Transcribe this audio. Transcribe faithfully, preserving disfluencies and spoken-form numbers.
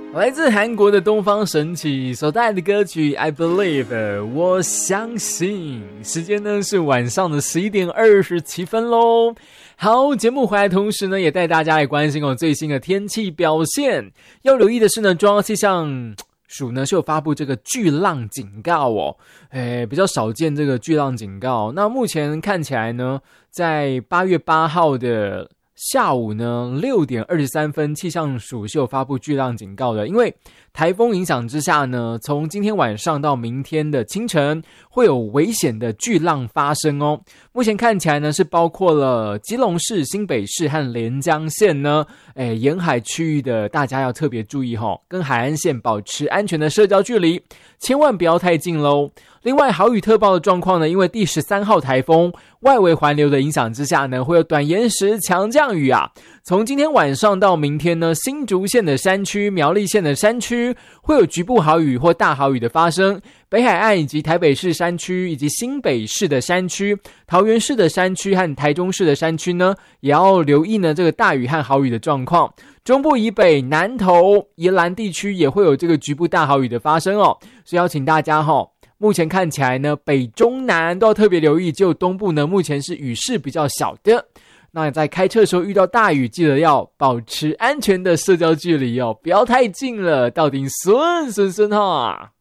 来自韩国的东方神起所带来的歌曲 I Believe 我相信。时间呢是晚上的十一点二十七分咯。好，节目回来同时呢也带大家来关心哦最新的天气表现。要留意的是呢中央气象署呢是有发布这个巨浪警告哦，诶，比较少见这个巨浪警告。那目前看起来呢在八月八号的下午呢六点二十三分，气象署是有发布巨浪警告的。因为台风影响之下呢，从今天晚上到明天的清晨会有危险的巨浪发生哦。目前看起来呢是包括了基隆市、新北市和连江县呢，诶，沿海区域的大家要特别注意齁，跟海岸线保持安全的社交距离，千万不要太近咯。另外豪雨特报的状况呢，因为第十三号台风外围环流的影响之下呢，会有短延时强降雨啊。从今天晚上到明天呢，新竹县的山区、苗栗县的山区会有局部豪雨或大豪雨的发生。北海岸以及台北市山区以及新北市的山区、桃园市的山区和台中市的山区呢，也要留意呢这个大雨和豪雨的状况。中部以北、南投、宜兰地区也会有这个局部大豪雨的发生哦，所以邀请大家齁。目前看起来呢，北中南都要特别留意，只有东部呢目前是雨势比较小的。那在开车的时候遇到大雨，记得要保持安全的社交距离哦，不要太近了，到底顺顺顺哈。